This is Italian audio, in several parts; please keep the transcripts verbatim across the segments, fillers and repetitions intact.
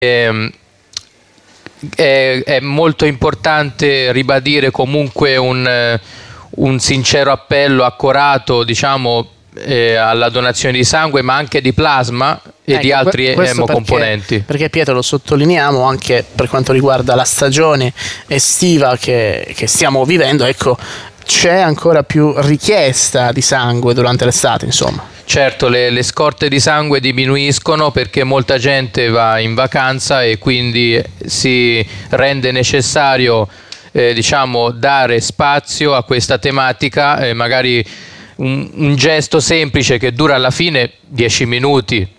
Ehm, È, è molto importante ribadire comunque un, un sincero appello accorato, diciamo, eh, alla donazione di sangue, ma anche di plasma e ecco, di altri emocomponenti. Perché, perché Pietro, lo sottolineiamo anche per quanto riguarda la stagione estiva che, che stiamo vivendo, ecco, c'è ancora più richiesta di sangue durante l'estate, insomma. Certo, le, le scorte di sangue diminuiscono perché molta gente va in vacanza e quindi si rende necessario eh, diciamo, dare spazio a questa tematica, eh, magari un, un gesto semplice che dura alla fine dieci minuti.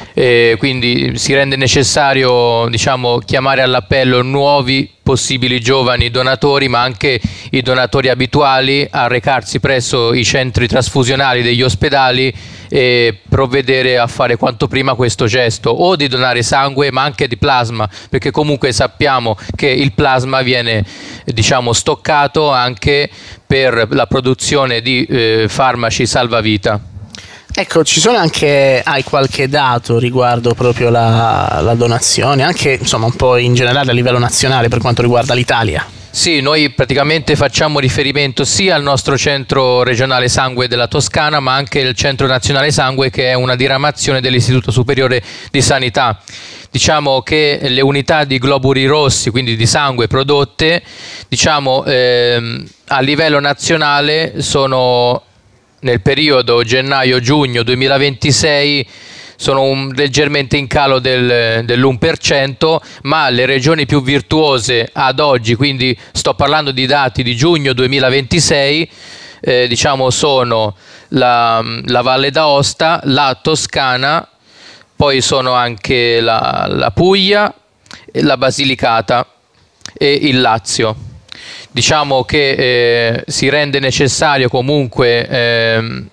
E quindi si rende necessario, diciamo, chiamare all'appello nuovi possibili giovani donatori, ma anche i donatori abituali a recarsi presso i centri trasfusionali degli ospedali e provvedere a fare quanto prima questo gesto, o di donare sangue ma anche di plasma, perché comunque sappiamo che il plasma viene, diciamo, stoccato anche per la produzione di eh, farmaci salvavita. Ecco, ci sono anche, hai qualche dato riguardo proprio la, la donazione, anche insomma un po' in generale a livello nazionale per quanto riguarda l'Italia? Sì, noi praticamente facciamo riferimento sia al nostro centro regionale sangue della Toscana, ma anche al centro nazionale sangue, che è una diramazione dell'Istituto Superiore di Sanità. Diciamo che le unità di globuli rossi, quindi di sangue prodotte, diciamo, ehm, a livello nazionale sono, nel periodo gennaio-giugno duemilaventisei, sono un, leggermente in calo del, dell'uno per cento, ma le regioni più virtuose ad oggi, quindi sto parlando di dati di giugno duemilaventisei, eh, diciamo sono la, la Valle d'Aosta, la Toscana, poi sono anche la, la Puglia, la Basilicata e il Lazio. Diciamo che eh, si rende necessario comunque eh,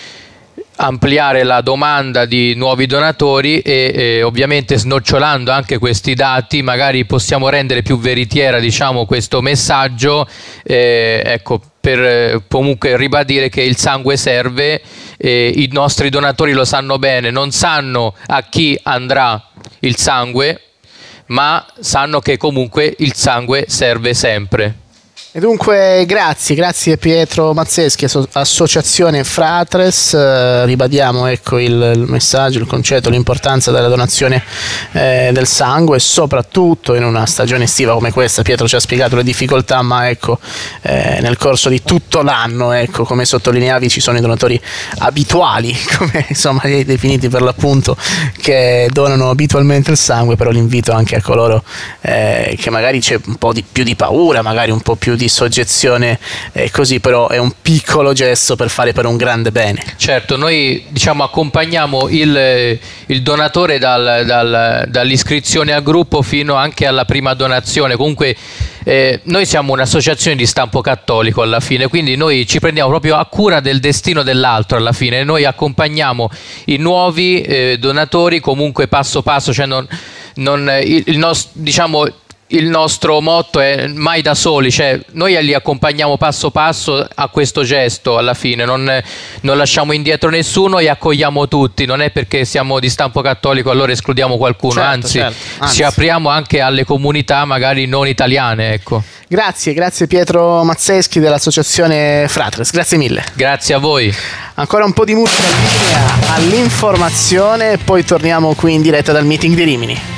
ampliare la domanda di nuovi donatori e eh, ovviamente snocciolando anche questi dati magari possiamo rendere più veritiera, diciamo, questo messaggio, eh, ecco, per eh, comunque ribadire che il sangue serve, eh, i nostri donatori lo sanno bene, non sanno a chi andrà il sangue, ma sanno che comunque il sangue serve sempre. E dunque grazie, grazie Pietro Mazzeschi, Associazione Fratres, eh, ribadiamo ecco il, il messaggio, il concetto, l'importanza della donazione eh, del sangue, soprattutto in una stagione estiva come questa. Pietro ci ha spiegato le difficoltà, ma ecco eh, nel corso di tutto l'anno, ecco, come sottolineavi, ci sono i donatori abituali, come insomma li hai definiti per l'appunto, che donano abitualmente il sangue, però l'invito anche a coloro eh, che magari c'è un po' di, più di paura, magari un po' più di soggezione, eh, così, però è un piccolo gesto per fare per un grande bene. Certo, noi diciamo accompagniamo il, il donatore dal, dal, dall'iscrizione al gruppo fino anche alla prima donazione. Comunque eh, noi siamo un'associazione di stampo cattolico alla fine, quindi noi ci prendiamo proprio a cura del destino dell'altro alla fine. Noi accompagniamo i nuovi eh, donatori comunque passo passo, cioè non, non, il, il nostro, diciamo, il nostro motto è mai da soli, cioè noi li accompagniamo passo passo a questo gesto alla fine, non, non lasciamo indietro nessuno e accogliamo tutti, non è perché siamo di stampo cattolico allora escludiamo qualcuno, certo, anzi, certo, anzi ci apriamo anche alle comunità magari non italiane, ecco. Grazie, grazie Pietro Mazzeschi dell'Associazione Fratres, grazie mille. Grazie a voi. Ancora un po' di musica in linea all'informazione e poi torniamo qui in diretta dal meeting di Rimini.